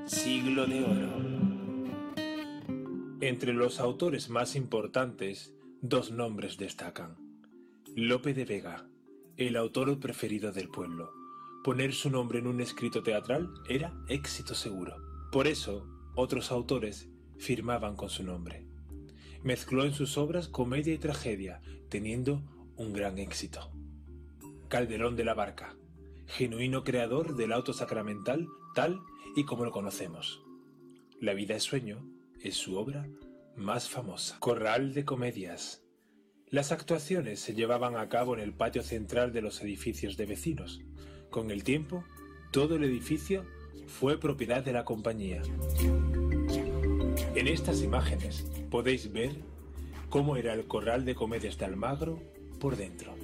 Siglo de Oro. Entre los autores más importantes, dos nombres destacan. Lope de Vega, el autor preferido del pueblo. Poner su nombre en un escrito teatral era éxito seguro. Por eso, otros autores firmaban con su nombre. Mezcló en sus obras comedia y tragedia, teniendo un gran éxito. Calderón de la Barca, genuino creador del auto sacramental tal y como lo conocemos. La vida es sueño es su obra más famosa. Corral de comedias. Las actuaciones se llevaban a cabo en el patio central de los edificios de vecinos. Con el tiempo, todo el edificio fue propiedad de la compañía. En estas imágenes podéis ver cómo era el Corral de Comedias de Almagro por dentro.